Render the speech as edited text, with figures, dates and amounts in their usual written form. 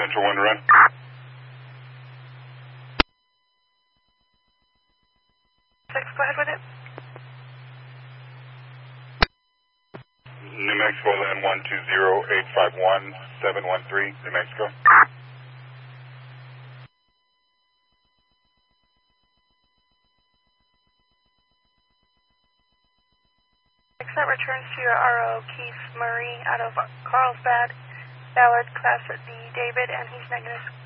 Central 1 run. 6, go ahead with it. New Mexico land 120-851-713, New Mexico. That returns to your RO, Keith Murray, out of Carlsbad, Ballard, class D, David, and he's negative.